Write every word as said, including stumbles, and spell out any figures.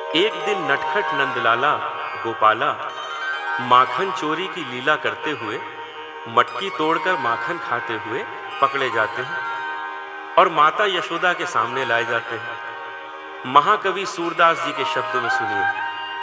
एक दिन नटखट नंदलाला गोपाला माखन चोरी की लीला करते हुए मटकी तोड़कर माखन खाते हुए पकड़े जाते हैं और माता यशोदा के सामने लाए जाते हैं। महाकवि सूरदास जी के शब्दों में सुनिए।